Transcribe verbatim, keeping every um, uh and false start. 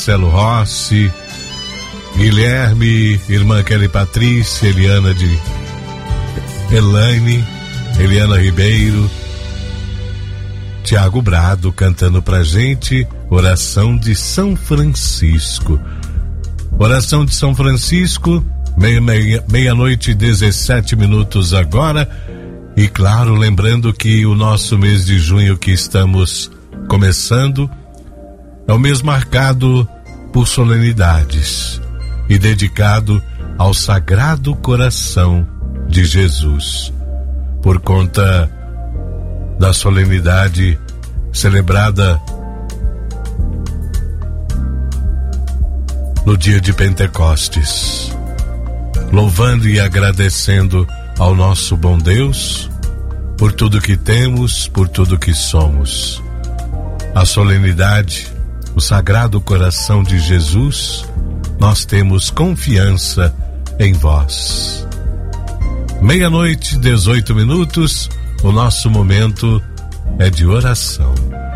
Marcelo Rossi, Guilherme, irmã Kelly Patrícia, Eliana de Elaine, Eliana Ribeiro, Tiago Brado cantando pra gente oração de São Francisco. Oração de São Francisco, meia, meia, meia-noite, dezessete minutos agora. E claro, lembrando que o nosso mês de junho que estamos começando é o mês marcado por solenidades e dedicado ao Sagrado Coração de Jesus, por conta da solenidade celebrada no dia de Pentecostes, louvando e agradecendo ao nosso bom Deus por tudo que temos, por tudo que somos. A solenidade, o Sagrado Coração de Jesus, nós temos confiança em vós. Meia-noite, dezoito minutos, o nosso momento é de oração.